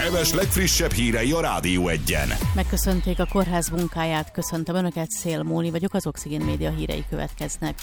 Heves legfrissebb hírei a Rádió Egyen. Megköszönték a kórház munkáját, köszöntöm Önöket, Szél Móni vagyok, az Oxigén Média hírei következnek.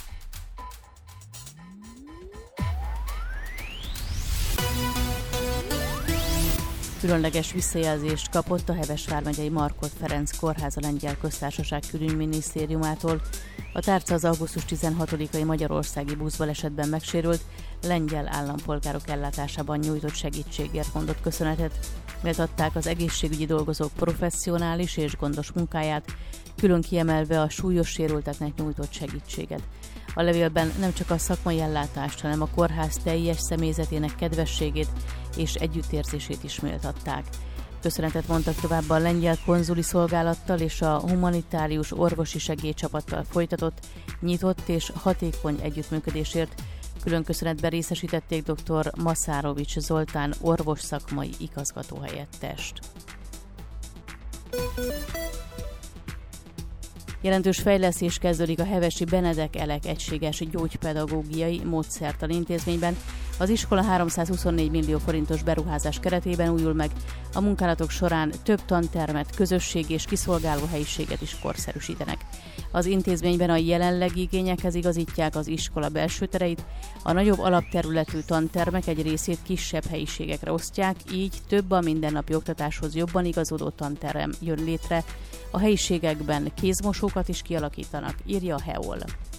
Különleges visszajelzést kapott a Heves vármegyei Markhot Ferenc kórház a Lengyel Köztársaság Külügyminisztériumától. A tárca az augusztus 16-ai magyarországi buszbalesetben megsérült lengyel állampolgárok ellátásában nyújtott segítségért mondott köszönetet. Méltatták az egészségügyi dolgozók professzionális és gondos munkáját, külön kiemelve a súlyos sérülteknek nyújtott segítséget. A levélben nem csak a szakmai ellátást, hanem a kórház teljes személyzetének kedvességét és együttérzését is méltatták. Köszönetet mondtak továbbá a lengyel konzuli szolgálattal és a humanitárius orvosi segélycsapattal folytatott, nyitott és hatékony együttműködésért. Külön köszönetben részesítették dr. Maszárovics Zoltán orvos szakmai igazgatóhelyettest. Jelentős fejlesztés kezdődik a hevesi Benedek Elek egységes gyógypedagógiai módszertan intézményben. Az iskola 324 millió forintos beruházás keretében újul meg. A munkálatok során több tantermet, közösség és kiszolgáló helyiséget is korszerűsítenek. Az intézményben a jelenlegi igényekhez igazítják az iskola belső tereit, a nagyobb alapterületű tantermek egy részét kisebb helyiségekre osztják, így több a mindennapi oktatáshoz jobban igazodó tanterem jön létre. A helyiségekben kézmosókat is kialakítanak, írja a HEOL.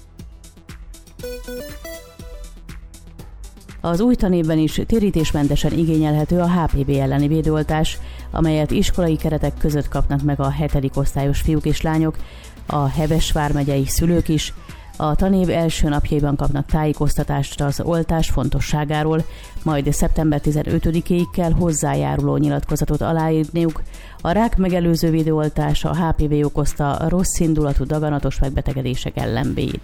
Az új tanévben is térítésmentesen igényelhető a HPV elleni védőoltás, amelyet iskolai keretek között kapnak meg a 7. osztályos fiúk és lányok, a Heves vármegyei szülők is. A tanév első napjaiban kapnak tájékoztatást az oltás fontosságáról, majd szeptember 15-ig kell hozzájáruló nyilatkozatot aláírniuk. A rák megelőző védőoltás a HPV okozta rosszindulatú daganatos megbetegedések ellen véd.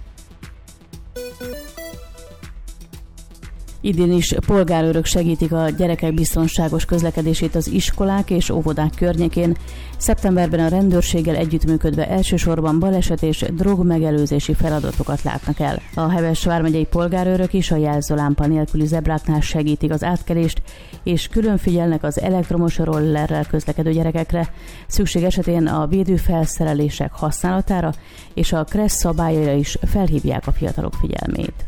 Idén is polgárőrök segítik a gyerekek biztonságos közlekedését az iskolák és óvodák környékén. Szeptemberben a rendőrséggel együttműködve elsősorban baleset és drogmegelőzési feladatokat látnak el. A Heves vármegyei polgárőrök is a jelzőlámpa nélküli zebráknál segítik az átkelést, és külön figyelnek az elektromos rollerrel közlekedő gyerekekre, szükség esetén a védőfelszerelések használatára és a kressz szabályaira is felhívják a fiatalok figyelmét.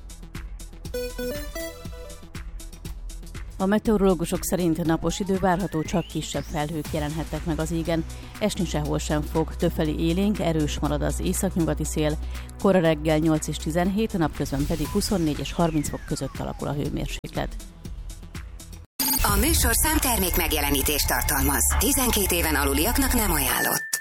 A meteorológusok szerint napos idő várható, csak kisebb felhők jelenhetnek meg az égen. Esni sehol sem fog, többfelé élénk, erős marad az északnyugati szél, kora reggel 8 és 17, napközben pedig 24 és 30 fok között alakul a hőmérséklet. A műsorszám termék megjelenítést tartalmaz. 12 éven aluliaknak nem ajánlott.